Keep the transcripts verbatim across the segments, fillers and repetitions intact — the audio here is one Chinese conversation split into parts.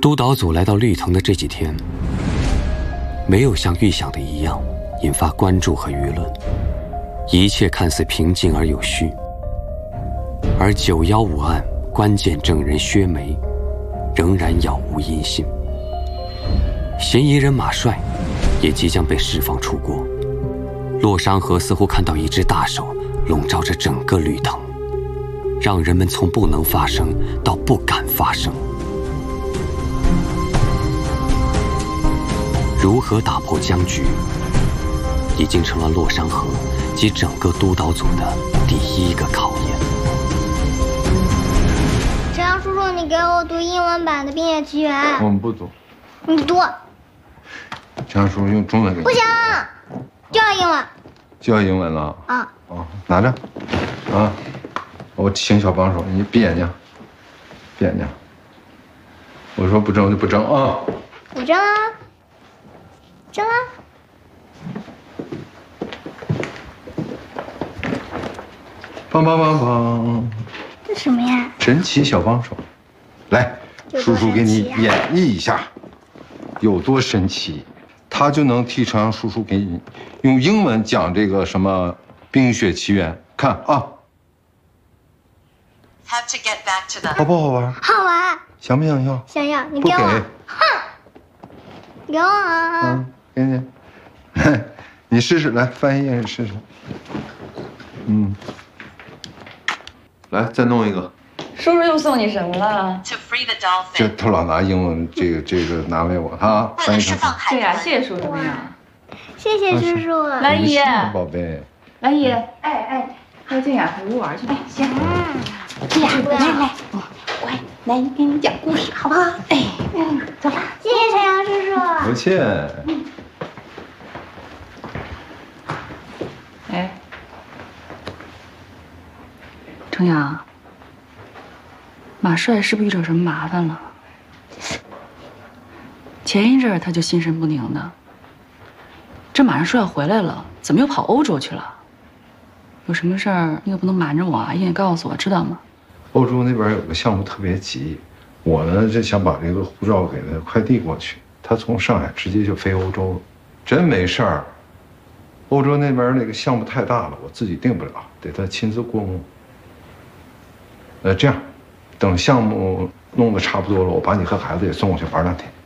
督导组来到绿藤的这几天，没有像预想的一样引发关注和舆论，一切看似平静而有序。而九一五案关键证人薛梅仍然杳无音信，嫌疑人马帅也即将被释放出国。洛山河似乎看到一只大手笼罩着整个绿藤，让人们从不能发生到不敢发生。如何打破僵局，已经成了洛山河及整个督导组的第一个考验。 陈阳叔叔，你给我读英文版的《冰雪奇缘》。 我们不读。 你读。 陈阳叔叔用中文给你。 不行，就要英文。 就要英文了。 啊。 哦，拿着。啊，我请小帮手，你闭眼睛，闭眼睛。我说不争就不争啊。 我争啊。争啊！ 梆梆梆梆！ 这什么呀？ 神奇小帮手，来，叔叔给你演绎一下，有多神奇，他就能替陈阳叔叔给你用英文讲这个什么《冰雪奇缘》，看啊。 Have to get back to the. 好不好玩？ 好玩。 想不想要？ 想要，你给我。哼！给我啊！ 嗯。给你，你试试，来翻译页试试。嗯，来再弄一个。 叔叔又送你什么了？ To free the dolphin. 这他老拿英文这个这个拿给我，他翻译成。 对呀，谢谢叔叔呀。 谢谢叔叔。 来姨， 宝贝。 来姨，哎哎，快进雅图玩去。哎，行。 来来来， 乖，来给你讲故事，好不好？哎，嗯，走吧。 谢谢陈阳叔叔。 不谢。 哎，程阳，马帅是不是遇到什么麻烦了？前一阵儿他就心神不宁的，这马上说要回来了，怎么又跑欧洲去了？有什么事儿你可不能瞒着我啊，一定告诉我，知道吗？ 欧洲那边有个项目特别急，我呢就想把这个护照给他快递过去，他从上海直接就飞欧洲了，真没事儿。欧洲那边那个项目太大了，我自己定不了，得他亲自过目。呃，这样，等项目弄得差不多了，我把你和孩子也送过去玩两天。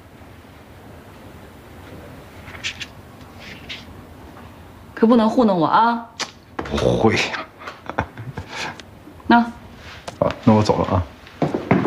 可不能糊弄我啊！ 不会呀。 那， 好，那我走了啊。